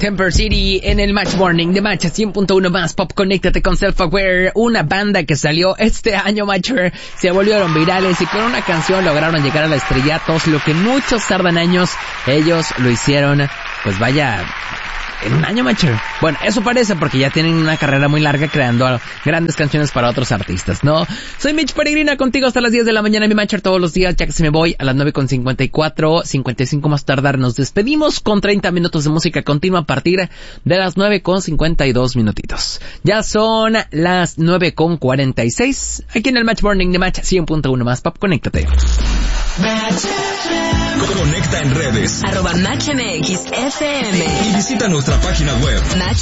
Temper City en el Match Morning de Match 100.1 más Pop. Conéctate con Self-Aware, una banda que salió este año, Matcher. Se volvieron virales y con una canción lograron llegar al estrellatos, lo que muchos tardan años. Ellos lo hicieron, pues vaya, en un año, Matcher. Bueno, eso parece porque ya tienen una carrera muy larga creando grandes canciones para otros artistas, ¿no? Soy Mitch Peregrina, contigo hasta las 10 de la mañana, mi Matcher, todos los días, ya que se me voy a las 9:54, 55 más tardar. Nos despedimos con 30 minutos de música continua a partir de las 9:52 minutitos. Ya son las 9:46, aquí en el Match Morning de Match 100.1 más Pop. Conéctate. Conecta en redes @MatchMXFM y visita nuestra página web